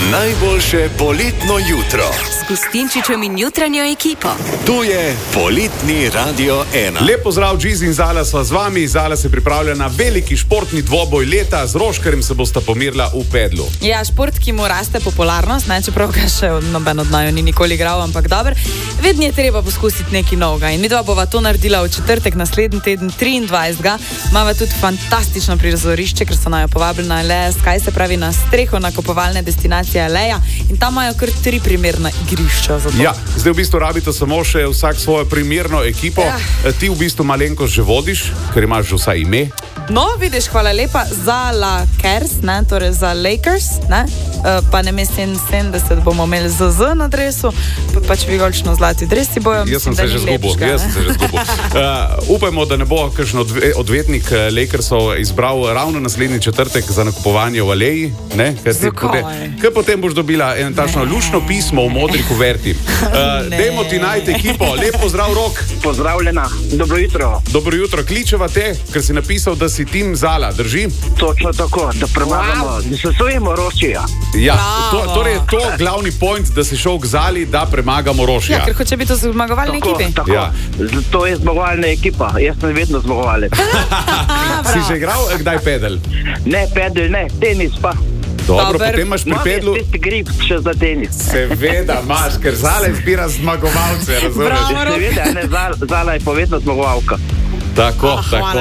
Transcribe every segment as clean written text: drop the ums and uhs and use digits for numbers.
Najboljše poletno jutro. S Gustinčičem in jutranjo ekipo. Tu je poletni Radio 1. Lep pozdrav, Džiz in Zala sva z vami. Zala se pripravlja na veliki športni dvoboj leta. Z Roškarjem se bosta pomirila v pedlu. Ja, šport, ki mu raste popularnost, ne, čeprav ga še noben od naju ni nikoli igral, ampak dober. Vedno je treba poskusiti nekaj novega. In midva bova to naredila v četrtek, naslednji teden, 23. Mava tudi fantastično prizorišče, ker so naju povabili na Aleja Sky, se pravi na streho nakupovalne destinacije Aleja. In tam imajo kar 3 primerna igrišča za to. Ja, zdaj v bistvu rabite samo še vsak svojo primerno ekipo. Ja. Ti v bistvu malenkost že vodiš, ker imaš že vsaj ime. No, vidiš, hvala lepa za Lakers, ne, torej za Lakers, ne, pa ne mislim 70 bomo imeli ZZ na dresu, pač vigolično zlati dresi bojo. Jaz sem se že zgubil. Upajmo, da ne bo kakšen odvetnik Lakersov izbral ravno naslednji četrtek za nakupovanje v Aleji, ne, ker potem boš dobila eno takšno lušno pismo v modri kuverti. Dajmo ti najti ekipo. Lep pozdrav, Rok. Pozdravljena, dobro jutro. Dobro jutro, kličeva te, ker si napisal, da si tim Zala, drži? Točno tako, da premagamo, da se sojimo Rošija. Ja, torej je to glavni point, da si šel k Zali, da premagamo Rošija. Ja, ker hoče biti v zmagovalni ekipi. Tako, ja. To je zmagovalna ekipa, jaz sem vedno zmagovalec. Si že igral kdaj pedel? Ne, pedel ne, tenis pa. Dobro, potem imaš pri pedlu... Tisti grip še za tenis. Seveda imaš, ker Zala izbira zmagovalce, razumeš? Seveda, ne, Zala je povedno zmagovalka. Tako.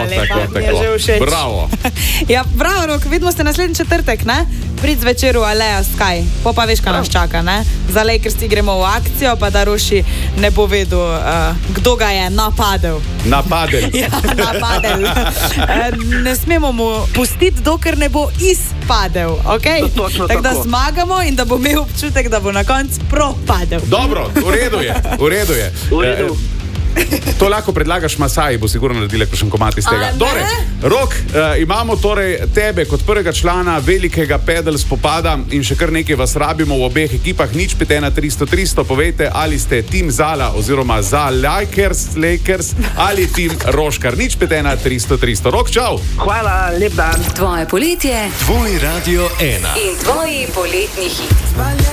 Bravo. Ja, bravo, Rok, vidimo se naslednji četrtek, ne? Prid zvečer v Aleja Sky, pa veš, kaj nas čaka, ne? Za Lakers gremo v akcijo, pa da Roši ne bo vedel, kdo ga je napadel. Napadel. Ja, napadel. Ne smemo mu pustiti, dokler ne bo izpadel, okej? Tako da zmagamo in da bo imel občutek, da bo na koncu propadel. Dobro, v redu je. V redu. To lahko predlagaš Masaji, bo sigurno naredila kakšen komad iz tega. Torej, Rok, imamo torej tebe kot prvega člana velikega pedal spopada in še kar nekaj vas rabimo v obeh ekipah. Nič 513-300, povejte, ali ste tim Zala oziroma za Lakers ali tim Roškar. Nič 513-300. Rok, čau! Hvala, lep dan. Tvoje poletje. Tvoj Radio 1. In tvoji poletni hit.